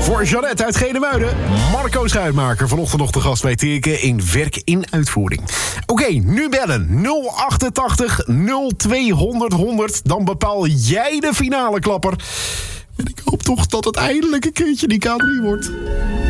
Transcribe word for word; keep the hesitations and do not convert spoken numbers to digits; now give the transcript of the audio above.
Voor Jeannette uit Genemuiden. Marco Schuitmaker, vanochtend nog de gast bij Teken in Werk in Uitvoering. Oké, okay, nu bellen. nul achtentachtig nul tweehonderd honderd. Dan bepaal jij de finale klapper. En ik hoop toch dat het eindelijk een keertje die K drie wordt.